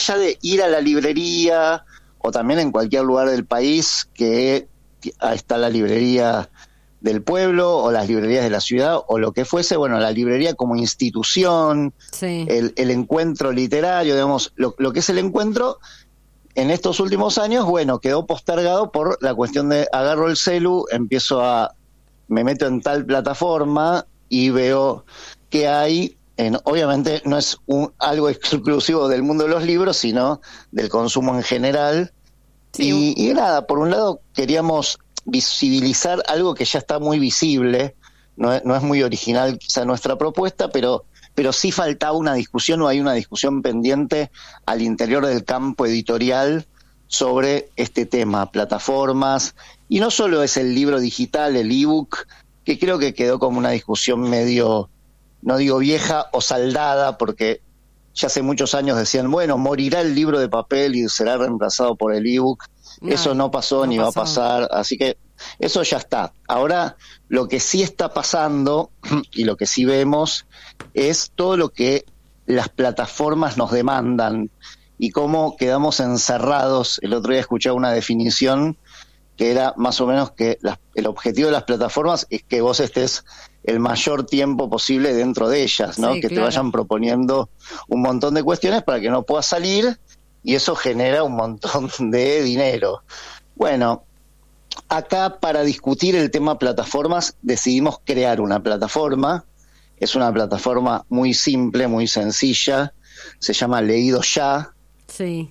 allá de ir a la librería o también en cualquier lugar del país que está la librería del pueblo o las librerías de la ciudad o lo que fuese, bueno, la librería como institución, Sí. el encuentro literario, digamos, lo que es el encuentro, en estos últimos años, bueno, quedó postergado por la cuestión de agarro el celu, me meto en tal plataforma y veo que hay, obviamente no es algo exclusivo del mundo de los libros, sino del consumo en general. Sí, Y nada, por un lado queríamos visibilizar algo que ya está muy visible, no es muy original quizá nuestra propuesta, pero sí faltaba una discusión o hay una discusión pendiente al interior del campo editorial sobre este tema, plataformas, y no solo es el libro digital, el ebook, que creo que quedó como una discusión medio, no digo vieja o saldada, porque ya hace muchos años decían, bueno, morirá el libro de papel y será reemplazado por el ebook. Eso no pasó no ni va a pasó. pasar, así que eso ya está. Ahora, lo que sí está pasando y lo que sí vemos es todo lo que las plataformas nos demandan y cómo quedamos encerrados. El otro día escuché una definición que era más o menos que el objetivo de las plataformas es que vos estés el mayor tiempo posible dentro de ellas, ¿no? Sí, Que te claro. vayan proponiendo un montón de cuestiones para que no puedas salir y eso genera un montón de dinero. Bueno, acá para discutir el tema plataformas decidimos crear una plataforma. Es una plataforma muy simple, muy sencilla. Se llama Leído Ya. Sí.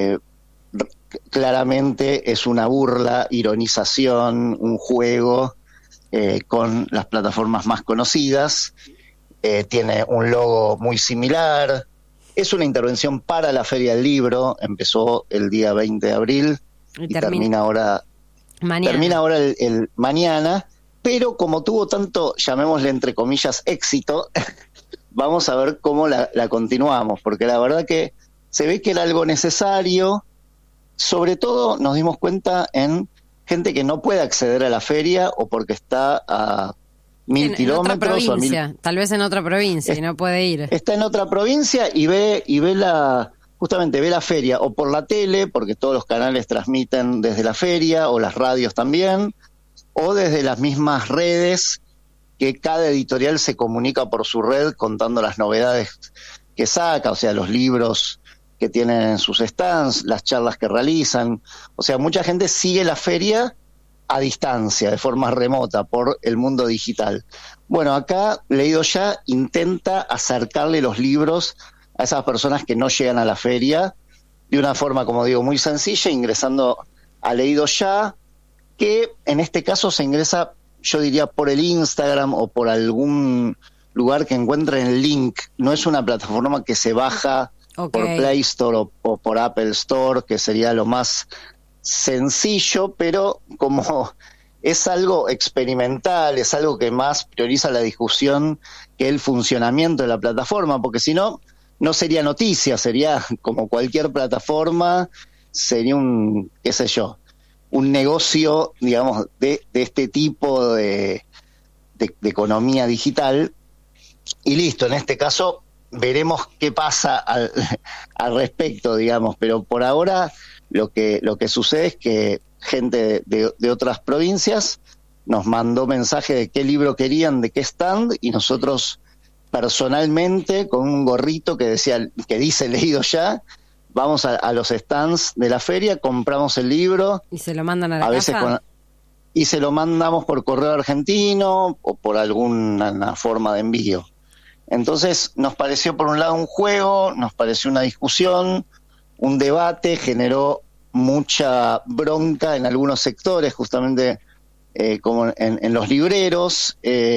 Claramente es una burla, ironización, un juego con las plataformas más conocidas. Tiene un logo muy similar. Es una intervención para la Feria del Libro. Empezó el día 20 de abril y termina ahora el mañana. Pero como tuvo tanto, llamémosle entre comillas, éxito, vamos a ver cómo la continuamos, porque la verdad que se ve que era algo necesario. Sobre todo nos dimos cuenta en gente que no puede acceder a la feria o porque está a 1000 En otra kilómetros o a 1000. provincia, tal vez en otra provincia y no puede ir. Está en otra provincia y ve justamente ve la feria o por la tele, porque todos los canales transmiten desde la feria, o las radios también, o desde las mismas redes, que cada editorial se comunica por su red contando las novedades que saca, o sea, los libros que tienen en sus stands, las charlas que realizan. O sea, mucha gente sigue la feria a distancia, de forma remota, por el mundo digital. Bueno, acá Leído Ya intenta acercarle los libros a esas personas que no llegan a la feria de una forma, como digo, muy sencilla, ingresando a Leído Ya, que en este caso se ingresa, yo diría, por el Instagram o por algún lugar que encuentren el link. No es una plataforma que se baja por Play Store o por Apple Store, que sería lo más sencillo, pero como es algo experimental, es algo que más prioriza la discusión que el funcionamiento de la plataforma, porque si no, no sería noticia, sería como cualquier plataforma, sería un, qué sé yo, un negocio, digamos, de este tipo de economía digital, y listo, en este caso veremos qué pasa al respecto, digamos, pero por ahora lo que sucede es que gente de otras provincias nos mandó mensaje de qué libro querían, de qué stand, y nosotros personalmente, con un gorrito que dice Leído Ya, vamos a los stands de la feria, compramos el libro. ¿Y se lo mandan a la casa? Y se lo mandamos por correo argentino o por alguna forma de envío. Entonces nos pareció por un lado un juego, nos pareció una discusión, un debate, generó mucha bronca en algunos sectores, justamente como en los libreros,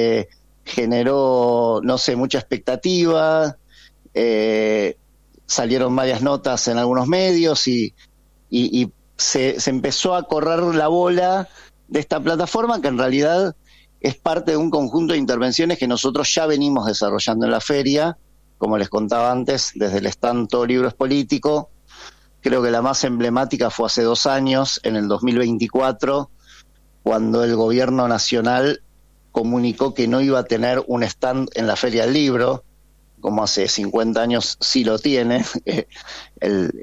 generó, no sé, mucha expectativa, salieron varias notas en algunos medios y se empezó a correr la bola de esta plataforma, que en realidad es parte de un conjunto de intervenciones que nosotros ya venimos desarrollando en la feria, como les contaba antes, desde el stand Todo Libro es Político. Creo que la más emblemática fue hace 2 años, en el 2024, cuando el gobierno nacional comunicó que no iba a tener un stand en la Feria del Libro, como hace 50 años sí lo tiene.